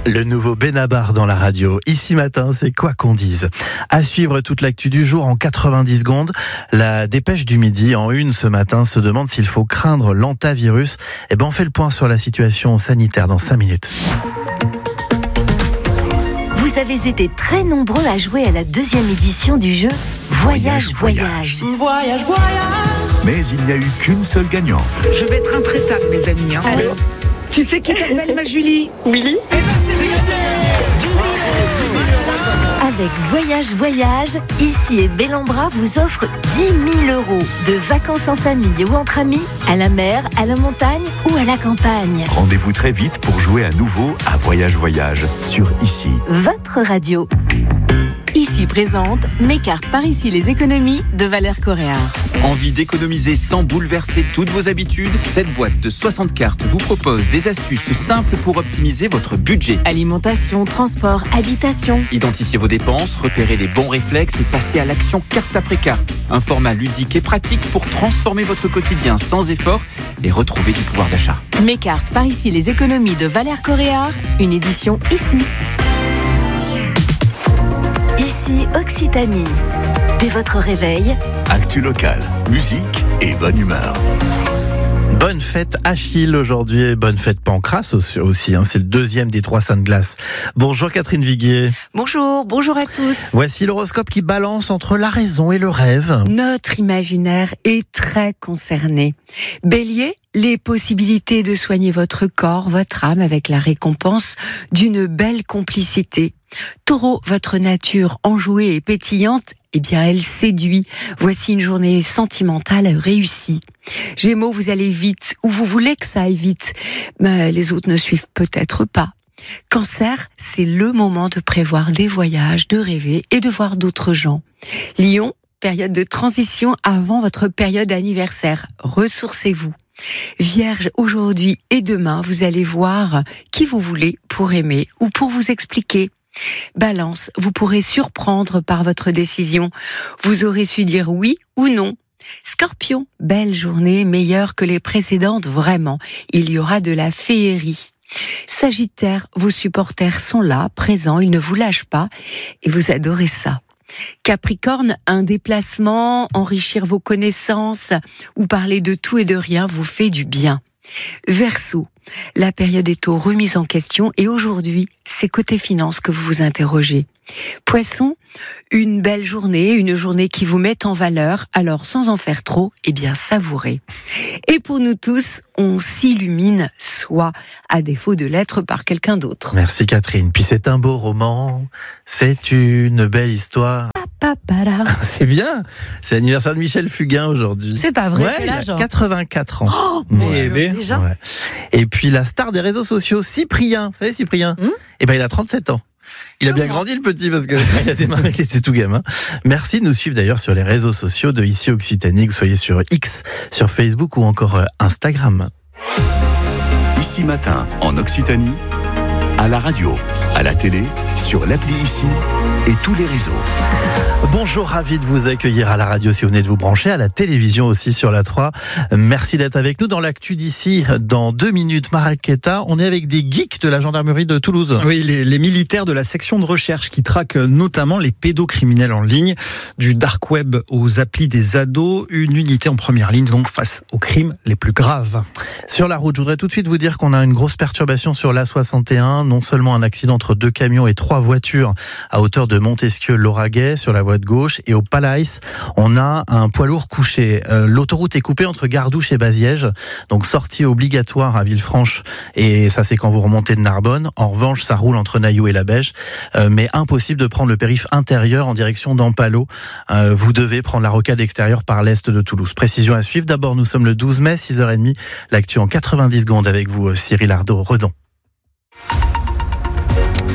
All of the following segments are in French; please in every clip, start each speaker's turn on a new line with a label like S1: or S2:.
S1: Le nouveau Benabar dans la radio. Ici matin, c'est quoi qu'on dise. À suivre toute l'actu du jour en 90 secondes. La dépêche du midi en une ce matin se demande s'il faut craindre l'antavirus. On fait le point sur la situation sanitaire dans 5 minutes.
S2: Vous avez été très nombreux à jouer à la 2e édition du jeu Voyage.
S3: Mais il n'y a eu qu'une seule gagnante.
S4: Je vais être intraitable, mes amis.
S5: Allô ?
S4: Tu sais qui t'appelle, ma Julie ?
S5: Oui.
S2: Avec Voyage, Ici et Bellambra vous offre 10 000 € de vacances en famille ou entre amis, à la mer, à la montagne ou à la campagne.
S3: Rendez-vous très vite pour jouer à nouveau à Voyage sur Ici.
S2: Votre radio.
S6: Ici présente mes cartes par ici les économies de Valère Coréard.
S7: Envie d'économiser sans bouleverser toutes vos habitudes ? Cette boîte de 60 cartes vous propose des astuces simples pour optimiser votre budget.
S6: Alimentation, transport, habitation.
S7: Identifiez vos dépenses, repérez les bons réflexes et passez à l'action carte après carte. Un format ludique et pratique pour transformer votre quotidien sans effort et retrouver du pouvoir d'achat.
S6: Mes cartes par ici les économies de Valère Coréard, une édition Ici.
S2: Ici Occitanie. Dès votre réveil,
S3: Actu locale, musique et bonne humeur.
S1: Bonne fête Achille aujourd'hui et bonne fête Pancras aussi. C'est le 2e des 3 saints de glace. Bonjour Catherine Viguier.
S5: Bonjour à tous.
S1: Voici l'horoscope qui balance entre la raison et le rêve.
S5: Notre imaginaire est très concerné. Bélier, les possibilités de soigner votre corps, votre âme avec la récompense d'une belle complicité. Taureau, votre nature enjouée et pétillante, elle séduit. Voici une journée sentimentale réussie. Gémeaux, vous allez vite, ou vous voulez que ça aille vite, mais les autres ne suivent peut-être pas. Cancer, c'est le moment de prévoir des voyages, de rêver et de voir d'autres gens. Lion, période de transition avant votre période anniversaire. Ressourcez-vous. Vierge, aujourd'hui et demain, vous allez voir qui vous voulez pour aimer ou pour vous expliquer. Balance, vous pourrez surprendre par votre décision. Vous aurez su dire oui ou non. Scorpion, belle journée, meilleure que les précédentes, vraiment. Il y aura de la féerie. Sagittaire, vos supporters sont là, présents, ils ne vous lâchent pas et vous adorez ça. Capricorne, un déplacement, enrichir vos connaissances ou parler de tout et de rien vous fait du bien. Verseau, la période est aux remises en question et aujourd'hui, c'est côté finance que vous vous interrogez. Poisson, une belle journée, une journée qui vous met en valeur, alors sans en faire trop, savourez. Et pour nous tous, on s'illumine soi, à défaut de l'être par quelqu'un d'autre.
S1: Merci Catherine. Puis c'est un beau roman, c'est une belle histoire. C'est bien. C'est l'anniversaire de Michel Fugain aujourd'hui.
S5: C'est pas vrai.
S1: Ouais, il a 84 ans.
S5: Oh, mon Dieu, déjà.
S1: Ouais. Et puis la star des réseaux sociaux, Cyprien. Vous savez Cyprien ? Il a 37 ans. Il a bien grandi le petit parce qu'il a démarré, il était tout gamin. Merci de nous suivre d'ailleurs sur les réseaux sociaux de Ici Occitanie, que vous soyez sur X, sur Facebook ou encore Instagram.
S3: Ici matin en Occitanie, à la radio, à la télé, sur l'appli Ici et tous les réseaux.
S1: Bonjour, ravi de vous accueillir à la radio si vous venez de vous brancher, à la télévision aussi sur la 3. Merci d'être avec nous dans l'actu d'ici. Dans 2 minutes, Maraqueta, on est avec des geeks de la gendarmerie de Toulouse.
S8: Oui, les militaires de la section de recherche qui traquent notamment les pédocriminels en ligne, du dark web aux applis des ados, une unité en première ligne donc face aux crimes les plus graves.
S1: Sur la route, je voudrais tout de suite vous dire qu'on a une grosse perturbation sur l'A61, non seulement un accident entre 2 camions et 3 voitures à hauteur de Montesquieu-Lauragais sur la voie de gauche, et au Palais, on a un poids lourd couché. L'autoroute est coupée entre Gardouche et Baziège, donc sortie obligatoire à Villefranche, et ça c'est quand vous remontez de Narbonne. En revanche, ça roule entre Nailloux et La Bège, mais impossible de prendre le périph' intérieur en direction d'Ampalo. Vous devez prendre la rocade extérieure par l'est de Toulouse. Précision à suivre. D'abord, nous sommes le 12 mai, 6h30. L'actu en 90 secondes avec vous, Cyril Ardo-Redon.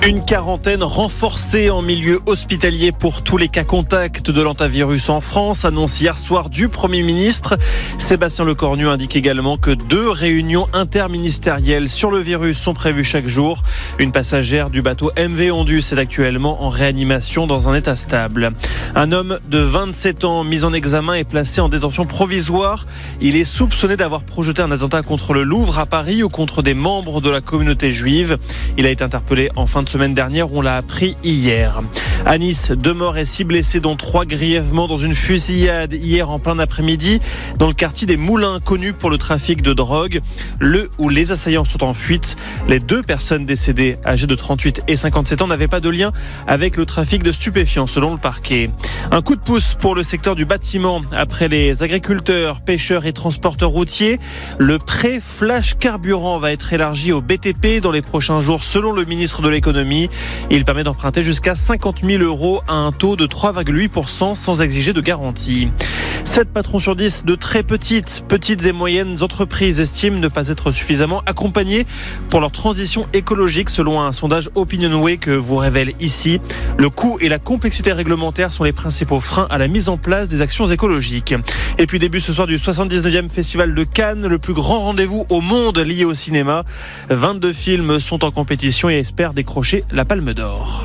S9: Une quarantaine renforcée en milieu hospitalier pour tous les cas contacts de l'hantavirus en France, annonce hier soir du Premier ministre. Sébastien Lecornu indique également que 2 réunions interministérielles sur le virus sont prévues chaque jour. Une passagère du bateau MV Ondus est actuellement en réanimation dans un état stable. Un homme de 27 ans mis en examen est placé en détention provisoire. Il est soupçonné d'avoir projeté un attentat contre le Louvre à Paris ou contre des membres de la communauté juive. Il a été interpellé en fin de semaine dernière, on l'a appris hier. À Nice, 2 morts et 6 blessés, dont 3 grièvement dans une fusillade hier en plein après-midi dans le quartier des Moulins, connu pour le trafic de drogue. Le ou les assaillants sont en fuite. Les 2 personnes décédées, âgées de 38 et 57 ans, n'avaient pas de lien avec le trafic de stupéfiants, selon le parquet. Un coup de pouce pour le secteur du bâtiment. Après les agriculteurs, pêcheurs et transporteurs routiers, le prêt flash carburant va être élargi au BTP dans les prochains jours, selon le ministre de l'économie. Il permet d'emprunter jusqu'à 50 000 € à un taux de 3,8% sans exiger de garantie. 7 patrons sur 10 de très petites et moyennes entreprises estiment ne pas être suffisamment accompagnés pour leur transition écologique, selon un sondage Opinionway que vous révèle ici. Le coût et la complexité réglementaire sont les principaux freins à la mise en place des actions écologiques. Et puis début ce soir du 79e Festival de Cannes, le plus grand rendez-vous au monde lié au cinéma. 22 films sont en compétition et espèrent décrocher la Palme d'Or.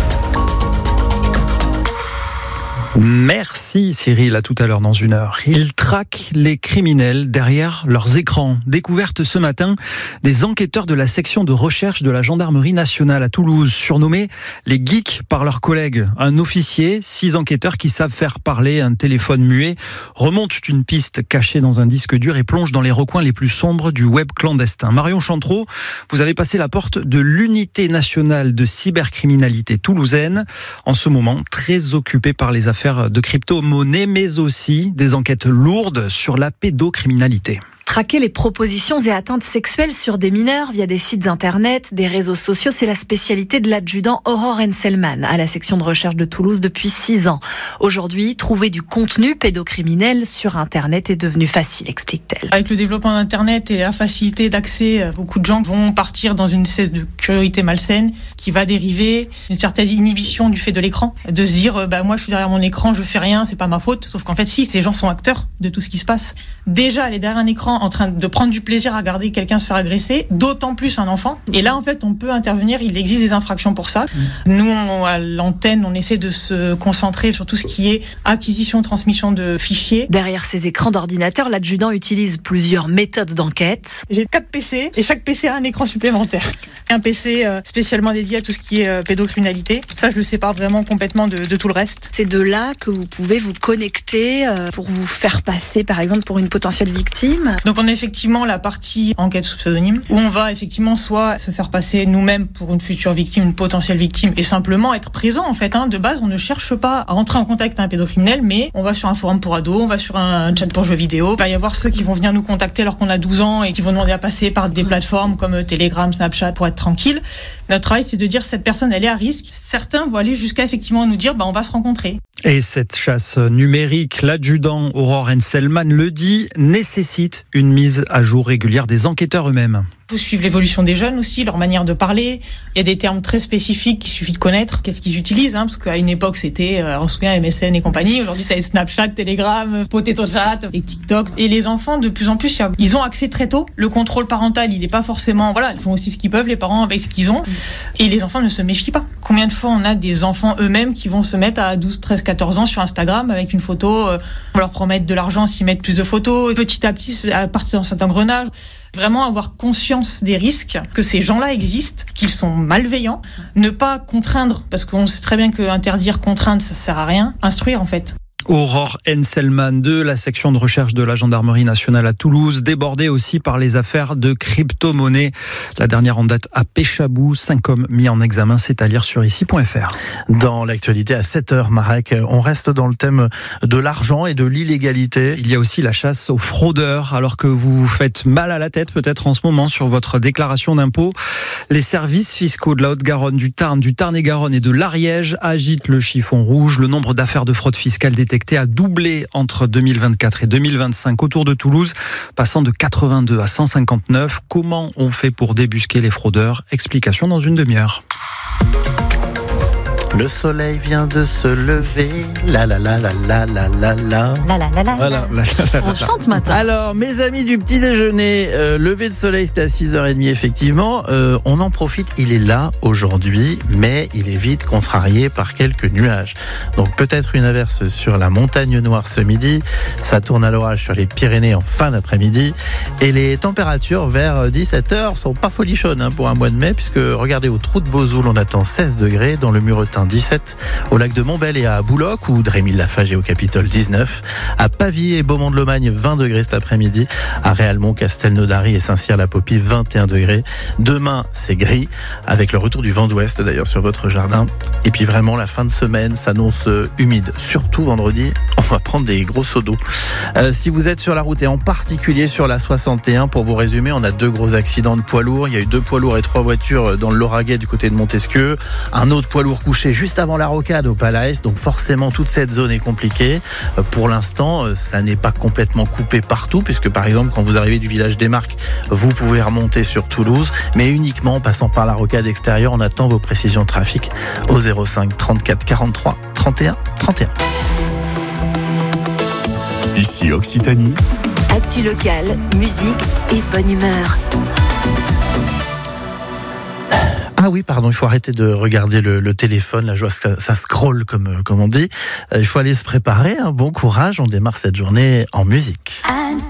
S8: Merci Cyril, à tout à l'heure dans 1 heure. Ils traquent les criminels derrière leurs écrans. Découverte ce matin des enquêteurs de la section de recherche de la gendarmerie nationale à Toulouse, surnommés les geeks par leurs collègues. Un officier, 6 enquêteurs qui savent faire parler un téléphone muet, remontent une piste cachée dans un disque dur et plongent dans les recoins les plus sombres du web clandestin. Marion Chantreau, vous avez passé la porte de l'unité nationale de cybercriminalité toulousaine, en ce moment très occupée par les affaires de crypto-monnaie, mais aussi des enquêtes lourdes sur la pédocriminalité.
S10: Traquer les propositions et atteintes sexuelles sur des mineurs via des sites internet, des réseaux sociaux, c'est la spécialité de l'adjudant Aurore Henselman à la section de recherche de Toulouse depuis 6 ans. Aujourd'hui, trouver du contenu pédocriminel sur internet est devenu facile, explique-t-elle.
S11: Avec le développement d'internet et la facilité d'accès, beaucoup de gens vont partir dans une espèce de curiosité malsaine qui va dériver une certaine inhibition du fait de l'écran, de se dire moi je suis derrière mon écran, je fais rien, c'est pas ma faute, sauf qu'en fait si, ces gens sont acteurs de tout ce qui se passe. Déjà, aller derrière un écran en train de prendre du plaisir à regarder quelqu'un se faire agresser, d'autant plus un enfant. Et là, en fait, on peut intervenir, il existe des infractions pour ça. Nous, à l'antenne, on essaie de se concentrer sur tout ce qui est acquisition, transmission de fichiers.
S10: Derrière ces écrans d'ordinateur, l'adjudant utilise plusieurs méthodes d'enquête.
S11: J'ai 4 PC et chaque PC a un écran supplémentaire. Un PC spécialement dédié à tout ce qui est pédocriminalité. Ça, je le sépare vraiment complètement de tout le reste.
S10: C'est de là que vous pouvez vous connecter pour vous faire passer, par exemple, pour une potentielle victime.
S11: Donc on a effectivement la partie enquête sous pseudonyme, où on va effectivement soit se faire passer nous-mêmes pour une future victime, une potentielle victime, et simplement être présent en fait. De base, on ne cherche pas à entrer en contact avec un pédocriminel, mais on va sur un forum pour ados, on va sur un chat pour jeux vidéo. Il va y avoir ceux qui vont venir nous contacter alors qu'on a 12 ans et qui vont demander à passer par des plateformes comme Telegram, Snapchat pour être tranquille. Notre travail, c'est de dire cette personne, elle est à risque. Certains vont aller jusqu'à effectivement nous dire, on va se rencontrer.
S8: Et cette chasse numérique, l'adjudant Aurore Henselman le dit, nécessite une mise à jour régulière des enquêteurs eux-mêmes.
S11: Il faut suivre l'évolution des jeunes aussi, leur manière de parler. Il y a des termes très spécifiques qu'il suffit de connaître. Qu'est-ce qu'ils utilisent, parce qu'à une époque, c'était, on se souvient, MSN et compagnie. Aujourd'hui, c'est Snapchat, Telegram, Potato Chat et TikTok. Et les enfants, de plus en plus, ils ont accès très tôt. Le contrôle parental, il n'est pas forcément... Ils font aussi ce qu'ils peuvent, les parents, avec ce qu'ils ont. Et les enfants ne se méfient pas. Combien de fois on a des enfants eux-mêmes qui vont se mettre à 12, 13, 14 ans sur Instagram avec une photo, on leur promettre de l'argent s'ils mettent plus de photos. Petit à petit, à partir d'un certain engrenage, vraiment avoir conscience des risques, que ces gens-là existent, qu'ils sont malveillants, ne pas contraindre, parce qu'on sait très bien que interdire, contraindre, ça sert à rien, instruire en fait.
S8: Aurore Henselman de la section de recherche de la gendarmerie nationale à Toulouse, débordée aussi par les affaires de crypto-monnaie. La dernière en date à Péchabou, 5 hommes mis en examen, c'est à lire sur ici.fr.
S1: Dans l'actualité à 7h, Marek, on reste dans le thème de l'argent et de l'illégalité.
S8: Il y a aussi la chasse aux fraudeurs, alors que vous faites mal à la tête peut-être en ce moment sur votre déclaration d'impôt. Les services fiscaux de la Haute-Garonne, du Tarn, du Tarn-et-Garonne et de l'Ariège agitent le chiffon rouge. Le nombre d'affaires de fraude fiscale détectées a doublé entre 2024 et 2025 autour de Toulouse, passant de 82 à 159. Comment on fait pour débusquer les fraudeurs ? Explication dans une demi-heure.
S1: Le soleil vient de se lever. La la la la la la la la.
S12: La la la la.
S1: Voilà.
S10: On chante ce matin.
S1: Alors, mes amis du petit déjeuner, lever de soleil, c'était à 6h30 effectivement. On en profite, il est là aujourd'hui, mais il est vite contrarié par quelques nuages. Donc peut-être une averse sur la montagne noire ce midi. Ça tourne à l'orage sur les Pyrénées en fin d'après-midi. Et les températures vers 17h sont pas folichonnes pour un mois de mai, puisque regardez, au Trou de Beauzoul, on attend 16 degrés, dans le Muretin 17, au lac de Montbel et à Bouloc, ou Drémil-Lafage et au Capitole 19, à Pavie et Beaumont-de-Lomagne 20 degrés cet après-midi, à Réalmont, Castelnaudary et Saint-Cyr-la-Popie 21 degrés. Demain, c'est gris, avec le retour du vent d'ouest d'ailleurs sur votre jardin. Et puis vraiment, la fin de semaine s'annonce humide, surtout vendredi, on va prendre des gros seaux d'eau. Si vous êtes sur la route et en particulier sur la 61, pour vous résumer, on a 2 gros accidents de poids lourds. Il y a eu 2 poids lourds et 3 voitures dans le Lauragais du côté de Montesquieu. Un autre poids lourd couché juste avant la rocade au Palace. Donc forcément, toute cette zone est compliquée. Pour l'instant, ça n'est pas complètement coupé partout, puisque par exemple, quand vous arrivez du village des Marques, vous pouvez remonter sur Toulouse, mais uniquement en passant par la rocade extérieure. On attend vos précisions de trafic au 05 34 43 31 31.
S3: Ici Occitanie.
S2: Actu locale, musique et bonne humeur.
S1: Ah oui, pardon, il faut arrêter de regarder le téléphone, là, je vois que ça scrolle comme on dit. Il faut aller se préparer, bon courage, on démarre cette journée en musique.